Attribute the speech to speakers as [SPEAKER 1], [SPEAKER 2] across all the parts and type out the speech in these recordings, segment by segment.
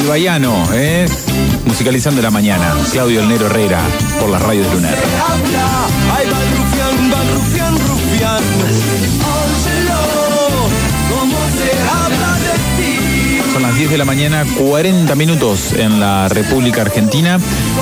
[SPEAKER 1] El Baiano, musicalizando la mañana. Claudio El Nero Herrera, por las radios de Lunar.
[SPEAKER 2] Ay, va rufián, rufián. Óyelo, cómo se habla de ti.
[SPEAKER 1] Son las 10 de la mañana, 40 minutos en la República Argentina.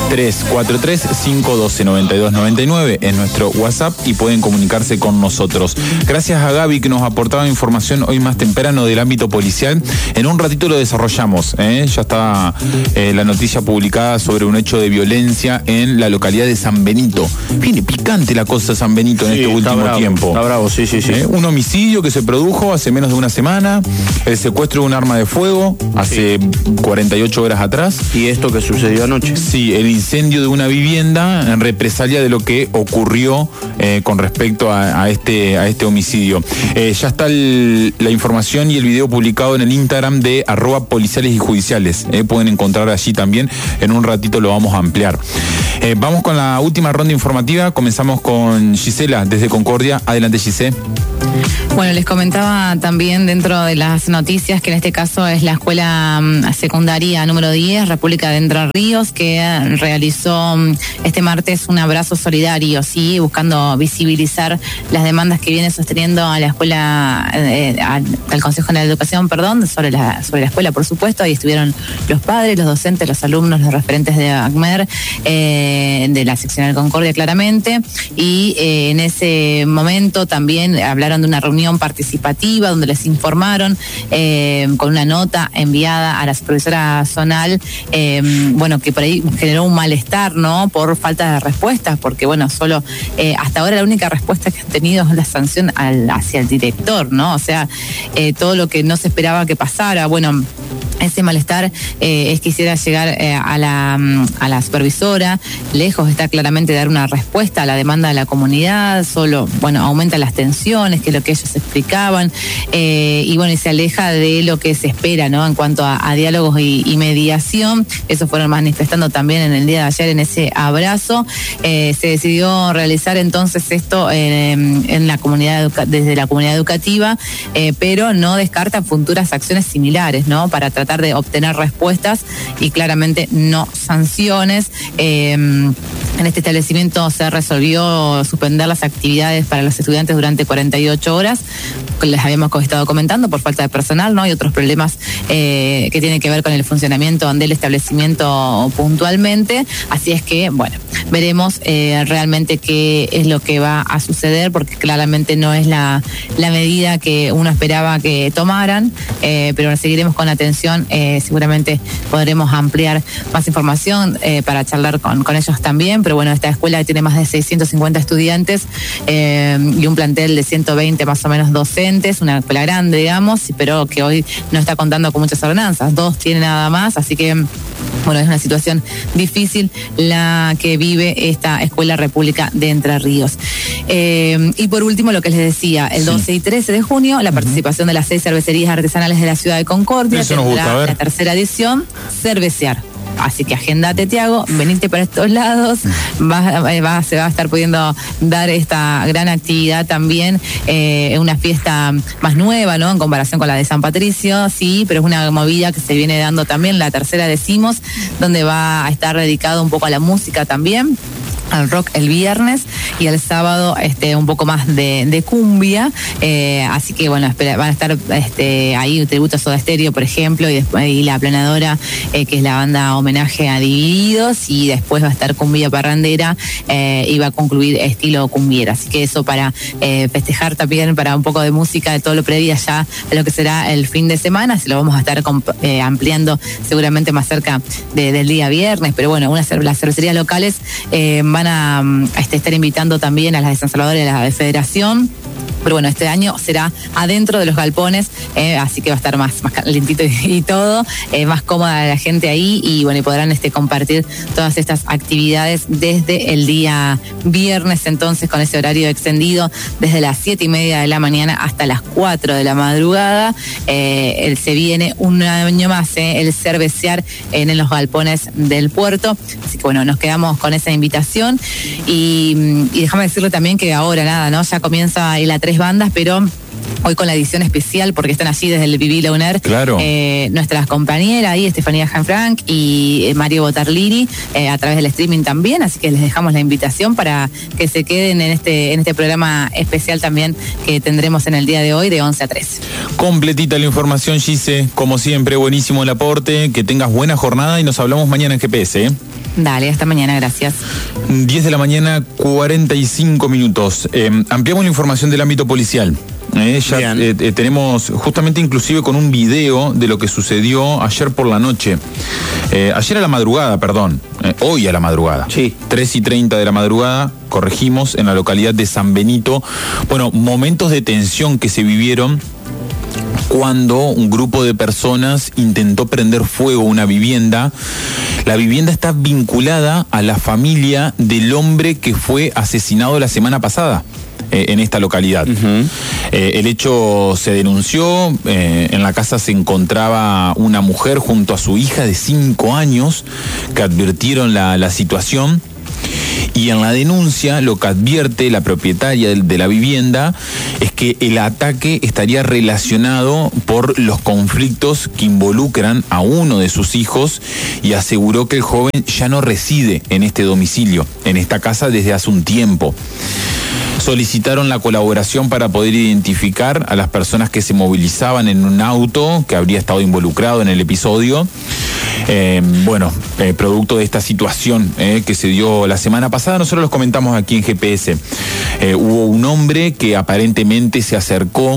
[SPEAKER 1] 343-512-9299 en nuestro WhatsApp y pueden comunicarse con nosotros. Gracias a Gaby que nos aportaba información hoy más temprano del ámbito policial. En un ratito lo desarrollamos. Ya está la noticia publicada sobre un hecho de violencia en la localidad de San Benito. Viene picante la cosa de San Benito en este último tiempo.
[SPEAKER 3] Está bravo, sí.
[SPEAKER 1] Un homicidio que se produjo hace menos de una semana, el secuestro de un arma de fuego hace 48 horas atrás.
[SPEAKER 3] ¿Y esto que sucedió anoche?
[SPEAKER 1] Sí, el incendio de una vivienda en represalia de lo que ocurrió con respecto a este homicidio. Ya está la información y el video publicado en el Instagram de @policiales y judiciales. Pueden encontrar allí también. En un ratito lo vamos a ampliar. Vamos con la última ronda informativa. Comenzamos con Gisela desde Concordia. Adelante, Gisela.
[SPEAKER 4] Bueno, les comentaba también dentro de las noticias que en este caso es la escuela secundaria número 10, República de Entre Ríos, que realizó este martes un abrazo solidario, ¿sí? Buscando visibilizar las demandas que viene sosteniendo a la escuela, al Consejo General de Educación, sobre la escuela, por supuesto. Ahí estuvieron los padres, los docentes, los alumnos, los referentes de ACMER, de la seccional Concordia, claramente. Y en ese momento también hablaron de una reunión participativa donde les informaron con una nota enviada a la supervisora zonal, que por ahí generó un malestar, ¿no? Por falta de respuestas, porque solo hasta ahora la única respuesta que han tenido es la sanción hacia el director, ¿no? O sea, todo lo que no se esperaba que pasara, ese malestar es que quisiera llegar a la supervisora. Lejos está claramente de dar una respuesta a la demanda de la comunidad, solo, aumenta las tensiones, que es lo que ellos explicaban, y se aleja de lo que se espera, ¿no? En cuanto a diálogos y mediación. Eso fueron manifestando también en el día de ayer en ese abrazo. Se decidió realizar entonces esto en la comunidad, desde la comunidad educativa, pero no descartan futuras acciones similares, ¿no? Para tratar de obtener respuestas y claramente no sanciones. En este establecimiento se resolvió suspender las actividades para los estudiantes durante 48 horas, que les habíamos estado comentando, por falta de personal, ¿no? Y otros problemas que tienen que ver con el funcionamiento del establecimiento puntualmente. Así es que, veremos realmente qué es lo que va a suceder, porque claramente no es la medida que uno esperaba que tomaran, pero seguiremos con atención. Seguramente podremos ampliar más información para charlar con ellos también, pero esta escuela tiene más de 650 estudiantes y un plantel de 120 más o menos docentes, una escuela grande, digamos, pero que hoy no está contando con muchas ordenanzas, 2 tiene nada más, así que es una situación difícil la que vive esta Escuela República de Entre Ríos. Y por último, lo que les decía, el 12 y 13 de junio, la participación de las 6 cervecerías artesanales de la ciudad de Concordia.
[SPEAKER 1] Eso nos gusta,
[SPEAKER 4] la tercera edición, Cervecear. Así que agendate, Tiago, venite para estos lados, se va a estar pudiendo dar esta gran actividad también, una fiesta más nueva, ¿no? En comparación con la de San Patricio, sí, pero es una movida que se viene dando también, la tercera decimos, donde va a estar dedicado un poco a la música también, al rock el viernes, y el sábado un poco más de cumbia, así que van a estar ahí tributo a Soda Stereo, por ejemplo, y la Planadora, que es la banda homenaje a Divididos, y después va a estar cumbia parrandera, y va a concluir estilo cumbiera, así que eso para festejar también, para un poco de música de todo lo previo ya a lo que será el fin de semana. Se lo vamos a estar ampliando seguramente más cerca del día viernes, pero las cervecerías locales van a estar invitando también a las de San Salvador y a las de Federación. Pero este año será adentro de los galpones, así que va a estar más calentito y todo, más cómoda la gente ahí, y podrán compartir todas estas actividades desde el día viernes, entonces, con ese horario extendido desde las 7:30 de la mañana hasta las 4 de la madrugada. Se viene un año más el cervecear en los galpones del puerto, así que nos quedamos con esa invitación, y déjame decirle también que ahora ya comienza la 3 bandas, pero Hoy con la edición especial, porque están allí desde el Viví la UNER,
[SPEAKER 1] claro.
[SPEAKER 4] Nuestras compañeras ahí, Estefanía Janfranc y Mario Botarlini, a través del streaming también, así que les dejamos la invitación para que se queden en este programa especial también que tendremos en el día de hoy de 11 a 3.
[SPEAKER 1] Completita la información, Gise, como siempre, buenísimo el aporte, que tengas buena jornada y nos hablamos mañana en GPS, ¿eh?
[SPEAKER 4] Dale, hasta mañana, gracias.
[SPEAKER 1] 10 de la mañana, 45 minutos. Ampliamos la información del ámbito policial. Ya tenemos justamente inclusive con un video de lo que sucedió ayer por la noche. Ayer a la madrugada, perdón. Hoy a la madrugada.
[SPEAKER 3] Sí.
[SPEAKER 1] 3:30 de la madrugada, corregimos, en la localidad de San Benito. Bueno, momentos de tensión que se vivieron cuando un grupo de personas intentó prender fuego a una vivienda. La vivienda está vinculada a la familia del hombre que fue asesinado la semana pasada en esta localidad.
[SPEAKER 3] Uh-huh.
[SPEAKER 1] El hecho se denunció, en la casa se encontraba una mujer junto a su hija de 5 años que advirtieron la situación. Y en la denuncia lo que advierte la propietaria de la vivienda es que el ataque estaría relacionado por los conflictos que involucran a uno de sus hijos, y aseguró que el joven ya no reside en este domicilio, en esta casa, desde hace un tiempo. Solicitaron la colaboración para poder identificar a las personas que se movilizaban en un auto que habría estado involucrado en el episodio. Producto de esta situación que se dio la semana pasada, nosotros los comentamos aquí en GPS. Hubo un hombre que aparentemente se acercó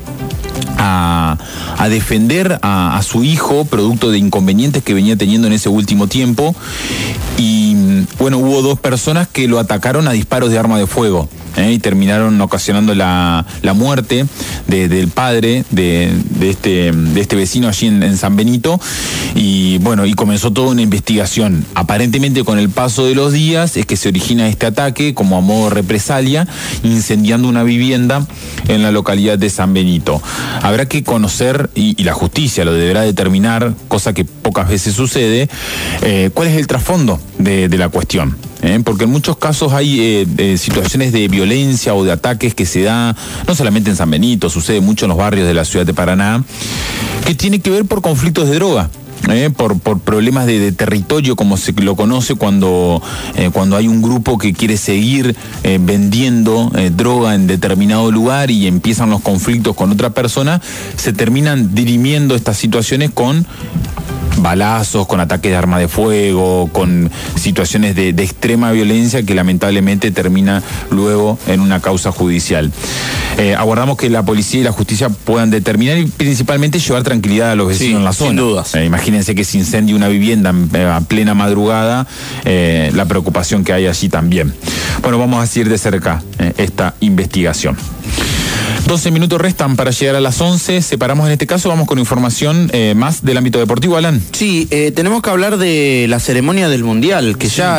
[SPEAKER 1] a defender a su hijo, producto de inconvenientes que venía teniendo en ese último tiempo. Y bueno, hubo 2 personas que lo atacaron a disparos de arma de fuego. Y terminaron ocasionando la muerte del padre de este vecino allí en San Benito. Y bueno, y comenzó toda una investigación. Aparentemente, con el paso de los días es que se origina este ataque como a modo de represalia, incendiando una vivienda en la localidad de San Benito. Habrá que conocer, y la justicia lo deberá determinar, cosa que pocas veces sucede, cuál es el trasfondo de la cuestión. Porque en muchos casos hay situaciones de violencia o de ataques que se da no solamente en San Benito, sucede mucho en los barrios de la ciudad de Paraná, que tiene que ver por conflictos de droga. Por problemas de territorio, como se lo conoce cuando hay un grupo que quiere seguir vendiendo droga en determinado lugar y empiezan los conflictos con otra persona, se terminan dirimiendo estas situaciones con balazos, con ataques de arma de fuego, con situaciones de extrema violencia que lamentablemente termina luego en una causa judicial. Aguardamos que la policía y la justicia puedan determinar y principalmente llevar tranquilidad a los vecinos en la zona.
[SPEAKER 3] Sin dudas.
[SPEAKER 1] Imagínense que se incendie una vivienda a plena madrugada, la preocupación que hay allí también. Bueno, vamos a seguir de cerca esta investigación. 12 minutos restan para llegar a las 11. Separamos en este caso, vamos con información más del ámbito deportivo, Alan.
[SPEAKER 3] Sí, tenemos que hablar de la ceremonia del Mundial, que ya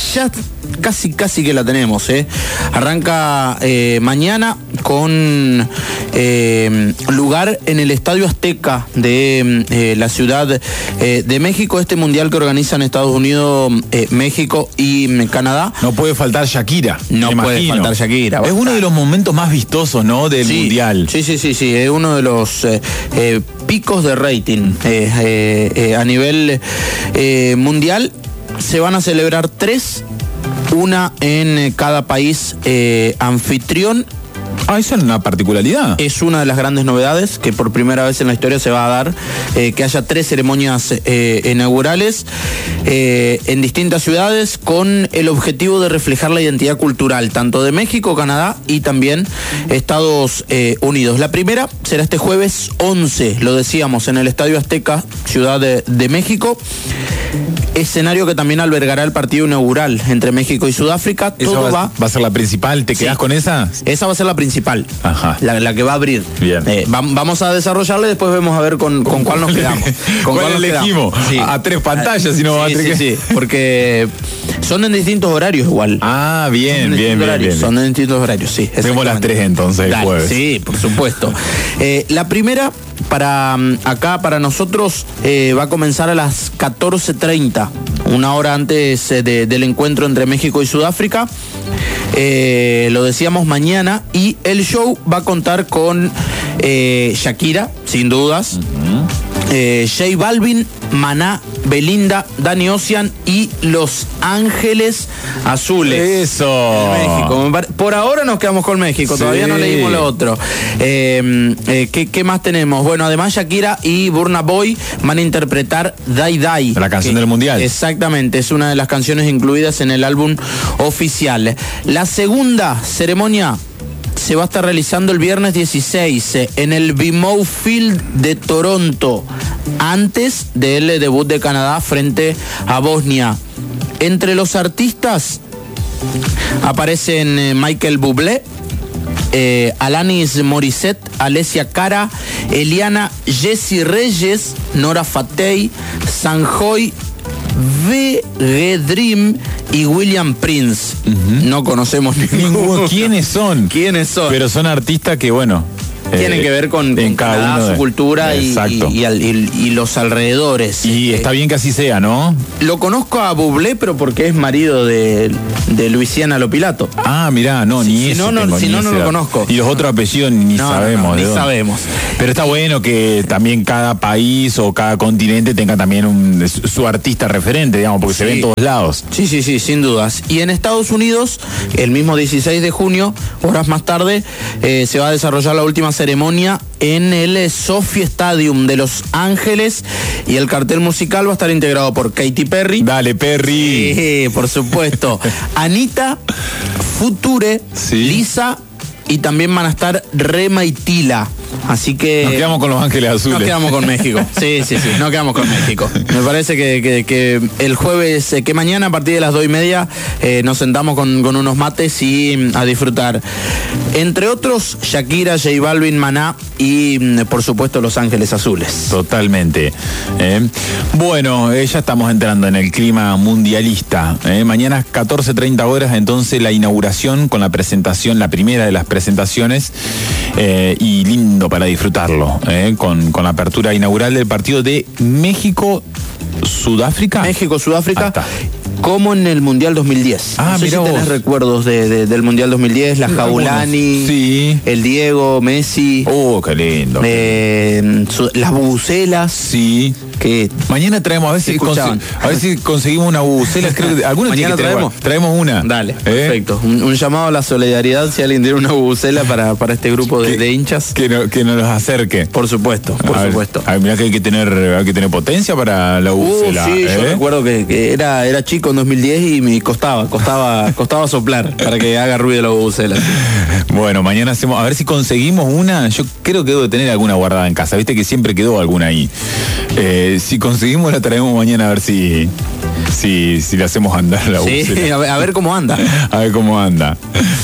[SPEAKER 3] casi que la tenemos. Arranca mañana con lugar en el Estadio Azteca de la Ciudad de México, este Mundial que organizan Estados Unidos, México y Canadá.
[SPEAKER 1] No puede faltar Shakira.
[SPEAKER 3] No puede faltar Shakira.
[SPEAKER 1] Es uno de los momentos más vistosos, ¿no?, del Mundial.
[SPEAKER 3] Sí, es uno de los picos de rating a nivel mundial. Se van a celebrar 3, una en cada país anfitrión.
[SPEAKER 1] Esa es una particularidad.
[SPEAKER 3] Es una de las grandes novedades que por primera vez en la historia se va a dar, que haya 3 ceremonias inaugurales en distintas ciudades, con el objetivo de reflejar la identidad cultural tanto de México, Canadá y también Estados Unidos. La primera será este jueves 11, lo decíamos, en el Estadio Azteca, Ciudad de México. Escenario que también albergará el partido inaugural entre México y Sudáfrica. Todo
[SPEAKER 1] va a ser la principal. ¿Te quedás con esa?
[SPEAKER 3] Esa va a ser la principal.
[SPEAKER 1] Ajá.
[SPEAKER 3] La que va a abrir.
[SPEAKER 1] Bien.
[SPEAKER 3] Vamos a desarrollarla y después vemos a ver con cuál nos quedamos.
[SPEAKER 1] ¿Con cuál elegimos? Sí. A 3 pantallas, si no va a tener
[SPEAKER 3] Sí, porque son en distintos horarios igual.
[SPEAKER 1] Ah, bien.
[SPEAKER 3] Son en distintos horarios, sí.
[SPEAKER 1] Tenemos las 3 entonces, el jueves.
[SPEAKER 3] Sí, por supuesto. La primera, para nosotros, va a comenzar a las 14:30, una hora antes del encuentro entre México y Sudáfrica. Lo decíamos mañana, y el show va a contar con Shakira, sin dudas. J Balvin, Maná, Belinda, Danny Ocean y Los Ángeles Azules.
[SPEAKER 1] Eso.
[SPEAKER 3] México. Por ahora nos quedamos con México, todavía no leímos lo otro. ¿Qué más tenemos? Bueno, además Shakira y Burna Boy van a interpretar Die Die.
[SPEAKER 1] La canción del Mundial.
[SPEAKER 3] Exactamente, es una de las canciones incluidas en el álbum oficial. La segunda ceremonia se va a estar realizando el viernes 16 en el BMO Field de Toronto, antes del debut de Canadá frente a Bosnia. Entre los artistas aparecen Michael Bublé, Alanis Morissette, Alessia Cara, Eliana, Jessie Reyes, Nora Fatey, Sanjoy, VG Dream y William Prince. No conocemos ninguno.
[SPEAKER 1] ¿Quiénes son?
[SPEAKER 3] ¿Quiénes son?
[SPEAKER 1] Pero son artistas que, bueno,
[SPEAKER 3] tienen que ver con
[SPEAKER 1] cada
[SPEAKER 3] Canadá,
[SPEAKER 1] uno
[SPEAKER 3] su cultura y los alrededores.
[SPEAKER 1] Y está bien que así sea, ¿no?
[SPEAKER 3] Lo conozco a Bublé, pero porque es marido de Luisiana Lopilato.
[SPEAKER 1] Ah, mirá, no, ni eso.
[SPEAKER 3] Si no lo conozco.
[SPEAKER 1] Y los otros apellidos ni sabemos.
[SPEAKER 3] Ni sabemos.
[SPEAKER 1] Pero está bueno que también cada país o cada continente tenga también su artista referente, digamos, porque se ve en todos lados.
[SPEAKER 3] Sí, sin dudas. Y en Estados Unidos, el mismo 16 de junio, horas más tarde, se va a desarrollar la última ceremonia en el Sophie Stadium de Los Ángeles, y el cartel musical va a estar integrado por Katy Perry.
[SPEAKER 1] Dale, Perry.
[SPEAKER 3] Sí, por supuesto. Anita, Future, Lisa, y también van a estar Rema y Tila. Así que...
[SPEAKER 1] Nos quedamos con Los Ángeles Azules.
[SPEAKER 3] Nos quedamos con México. Sí, nos quedamos con México. Me parece que el jueves, que mañana a partir de las 2:30 nos sentamos con unos mates y a disfrutar. Entre otros, Shakira, J Balvin, Maná y por supuesto Los Ángeles Azules.
[SPEAKER 1] Totalmente. Bueno, ya estamos entrando en el clima mundialista. Mañana 14:30 horas, entonces la inauguración con la presentación, la primera de las presentaciones, y lindo para disfrutarlo, con la apertura inaugural del partido de México-Sudáfrica.
[SPEAKER 3] México-Sudáfrica. Como en el Mundial 2010.
[SPEAKER 1] Ah,
[SPEAKER 3] no sé si tenés recuerdos del Mundial 2010, la Jaulani, el Diego, Messi.
[SPEAKER 1] Oh, qué lindo.
[SPEAKER 3] Las bubucelas.
[SPEAKER 1] Sí.
[SPEAKER 3] Que
[SPEAKER 1] mañana traemos, a ver si conseguimos una bubucela.
[SPEAKER 3] Mañana
[SPEAKER 1] traemos una.
[SPEAKER 3] Dale, perfecto. Un llamado a la solidaridad, si alguien tiene una bubucela para este grupo de hinchas.
[SPEAKER 1] Que nos acerque.
[SPEAKER 3] Por supuesto.
[SPEAKER 1] A ver, mirá que hay que tener potencia para la bubucela.
[SPEAKER 3] Sí, yo recuerdo que era chico en 2010 y me costaba soplar para que haga ruido la bubucela.
[SPEAKER 1] Bueno, mañana hacemos, a ver si conseguimos una. Yo creo que debo de tener alguna guardada en casa. Viste que siempre quedó alguna ahí. Si conseguimos la traemos mañana a ver si le hacemos andar la bucela.
[SPEAKER 3] Sí, a ver cómo anda.
[SPEAKER 1] A ver cómo anda.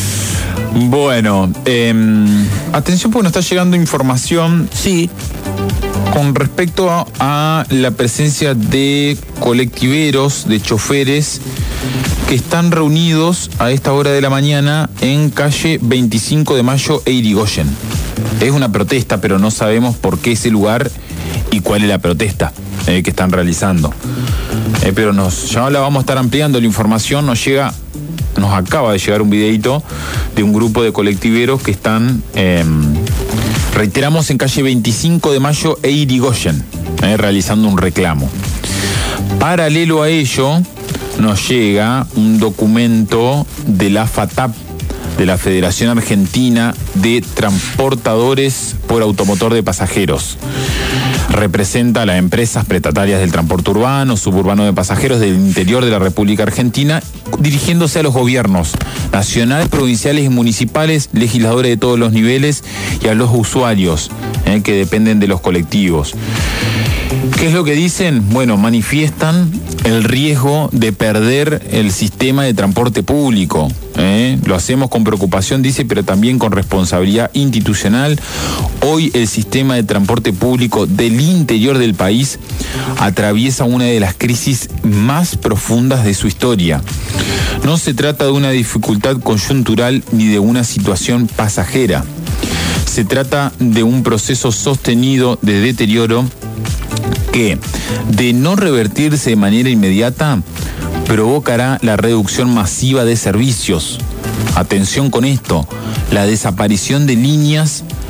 [SPEAKER 1] Bueno, atención porque nos está llegando información.
[SPEAKER 3] Sí.
[SPEAKER 1] Con respecto a la presencia de colectiveros, de choferes que están reunidos a esta hora de la mañana en calle 25 de Mayo e Irigoyen. Es una protesta, pero no sabemos por qué ese lugar y cuál es la protesta que están realizando. Pero ya la vamos a estar ampliando la información. Nos acaba de llegar un videito de un grupo de colectiveros que están, reiteramos, en calle 25 de Mayo e Irigoyen, realizando un reclamo. Paralelo a ello, nos llega un documento de la FATAP, de la Federación Argentina de Transportadores por Automotor de Pasajeros. Representa a las empresas prestatarias del transporte urbano, suburbano de pasajeros del interior de la República Argentina, dirigiéndose a los gobiernos nacionales, provinciales y municipales, legisladores de todos los niveles y a los usuarios que dependen de los colectivos. ¿Qué es lo que dicen? Bueno, manifiestan el riesgo de perder el sistema de transporte público. Lo hacemos con preocupación, dice, pero también con responsabilidad institucional. Hoy el sistema de transporte público del interior del país atraviesa una de las crisis más profundas de su historia. No se trata de una dificultad coyuntural ni de una situación pasajera. Se trata de un proceso sostenido de deterioro que, de no revertirse de manera inmediata, provocará la reducción masiva de servicios. Atención con esto, la desaparición de líneas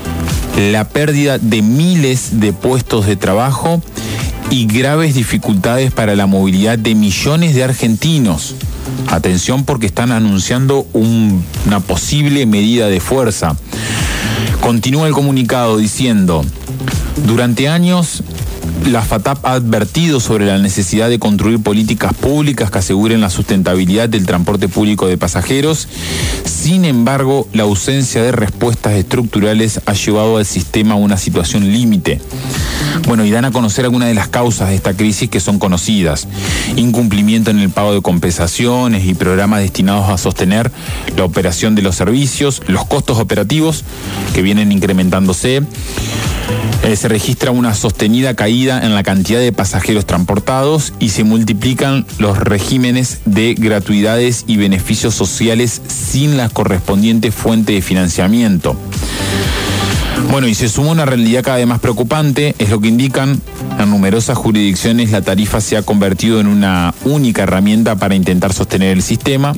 [SPEAKER 1] la pérdida de miles de puestos de trabajo y graves dificultades para la movilidad de millones de argentinos. Atención, porque están anunciando una posible medida de fuerza. Continúa el comunicado diciendo: durante años, la FATAP ha advertido sobre la necesidad de construir políticas públicas que aseguren la sustentabilidad del transporte público de pasajeros. Sin embargo, la ausencia de respuestas estructurales ha llevado al sistema a una situación límite. Bueno, y dan a conocer algunas de las causas de esta crisis que son conocidas: incumplimiento en el pago de compensaciones y programas destinados a sostener la operación de los servicios, los costos operativos que vienen incrementándose. Se registra una sostenida caída en la cantidad de pasajeros transportados y se multiplican los regímenes de gratuidades y beneficios sociales sin la correspondiente fuente de financiamiento. Bueno, y se suma una realidad cada vez más preocupante, es lo que indican. En numerosas jurisdicciones la tarifa se ha convertido en una única herramienta para intentar sostener el sistema.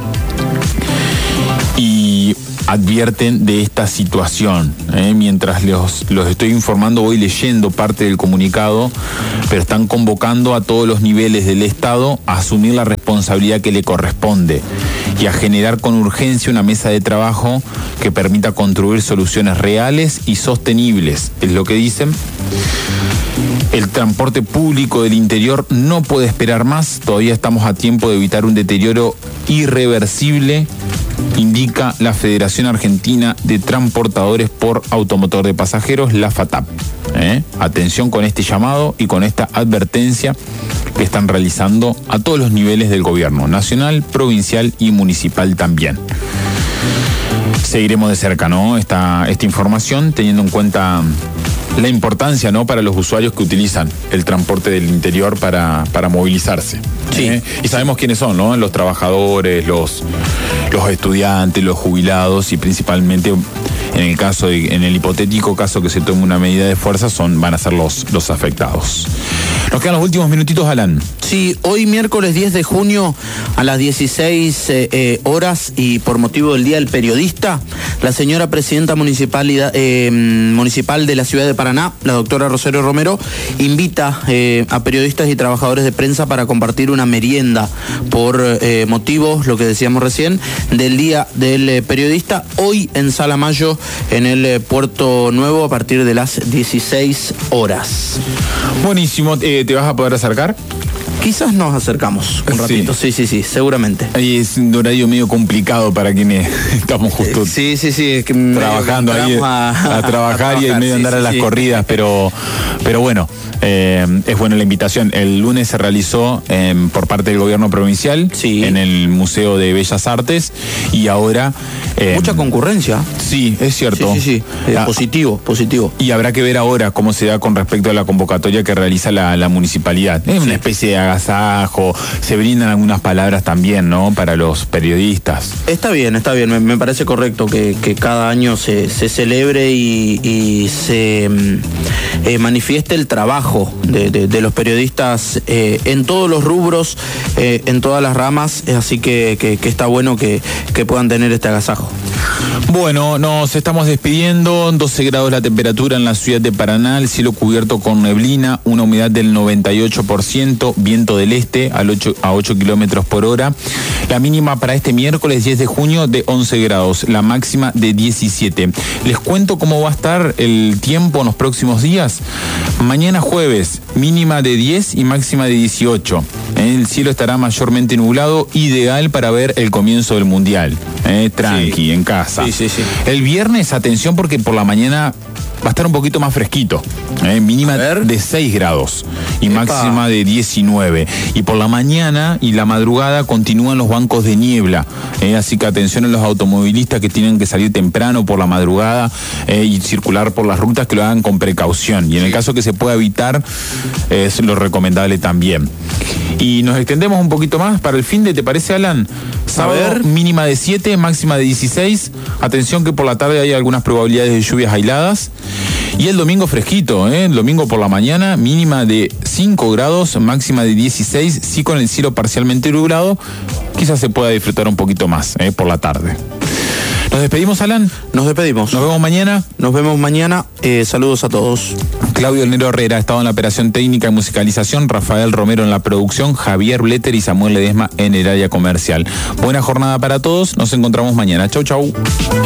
[SPEAKER 1] Y advierten de esta situación. Mientras los estoy informando, voy leyendo parte del comunicado, pero están convocando a todos los niveles del Estado a asumir la responsabilidad que le corresponde y a generar con urgencia una mesa de trabajo que permita construir soluciones reales y sostenibles. Es lo que dicen. El transporte público del interior no puede esperar más. Todavía estamos a tiempo de evitar un deterioro irreversible, indica la Federación Argentina de Transportadores por Automotor de Pasajeros, la FATAP. Atención con este llamado y con esta advertencia que están realizando a todos los niveles del gobierno, nacional, provincial y municipal también. Seguiremos de cerca, ¿no?, esta información, teniendo en cuenta la importancia, ¿no?, para los usuarios que utilizan el transporte del interior para movilizarse.
[SPEAKER 3] Sí.
[SPEAKER 1] Y sabemos quiénes son, ¿no? Los trabajadores, los estudiantes, los jubilados y principalmente en el hipotético caso que se tome una medida de fuerza van a ser los afectados. Nos quedan los últimos minutitos, Alan.
[SPEAKER 3] Sí, hoy miércoles 10 de junio a las 16 horas y por motivo del Día del Periodista, la señora presidenta municipal de la ciudad de Paraná, la doctora Rosario Romero, invita a periodistas y trabajadores de prensa para compartir una merienda por motivos, lo que decíamos recién, del Día del Periodista, hoy en Sala Mayo, en el Puerto Nuevo, a partir de las 16 horas.
[SPEAKER 1] Buenísimo, ¿te vas a poder acercar?
[SPEAKER 3] Quizás nos acercamos un ratito, sí, seguramente.
[SPEAKER 1] Ahí es un horario medio complicado para quienes estamos justo
[SPEAKER 3] sí, es que
[SPEAKER 1] trabajando ahí a trabajar y en medio andar a las corridas, pero bueno, es buena la invitación. El lunes se realizó por parte del gobierno provincial en el Museo de Bellas Artes y ahora...
[SPEAKER 3] mucha concurrencia.
[SPEAKER 1] Sí, es cierto.
[SPEAKER 3] Sí. Positivo.
[SPEAKER 1] Y habrá que ver ahora cómo se da con respecto a la convocatoria que realiza la municipalidad. Es una especie de agasajo, se brindan algunas palabras también, ¿no?, para los periodistas. Está bien,
[SPEAKER 3] me parece correcto que cada año se celebre y se manifieste el trabajo de los periodistas en todos los rubros, en todas las ramas, así que está bueno que puedan tener este agasajo.
[SPEAKER 1] Bueno, nos estamos despidiendo. 12 grados la temperatura en la ciudad de Paraná, el cielo cubierto con neblina, una humedad del 98%, viento del este a 8 kilómetros por hora. La mínima para este miércoles 10 de junio de 11 grados, la máxima de 17. Les cuento cómo va a estar el tiempo en los próximos días. Mañana jueves, mínima de 10 y máxima de 18. El cielo estará mayormente nublado, ideal para ver el comienzo del Mundial. Tranqui, en casa.
[SPEAKER 3] Sí.
[SPEAKER 1] El viernes, atención, porque por la mañana va a estar un poquito más fresquito, mínima de 6 grados y máxima de 19. Y por la mañana y la madrugada continúan los bancos de niebla, así que atención a los automovilistas que tienen que salir temprano por la madrugada y circular por las rutas, que lo hagan con precaución. Y en el caso que se pueda evitar, es lo recomendable también. Y nos extendemos un poquito más para el fin de, ¿te parece, Alan? Sábado, mínima de 7, máxima de 16. Atención que por la tarde hay algunas probabilidades de lluvias aisladas. Y el domingo fresquito, el domingo por la mañana, mínima de 5 grados, máxima de 16, sí, con el cielo parcialmente nublado. Quizás se pueda disfrutar un poquito más por la tarde. Nos despedimos, Alan.
[SPEAKER 3] Nos despedimos.
[SPEAKER 1] Nos vemos mañana.
[SPEAKER 3] Nos vemos mañana. Saludos a todos.
[SPEAKER 1] Claudio El Nero Herrera ha estado en la operación técnica y musicalización, Rafael Romero en la producción, Javier Bletter y Samuel Ledesma en el área comercial. Buena jornada para todos, nos encontramos mañana. Chau, chau.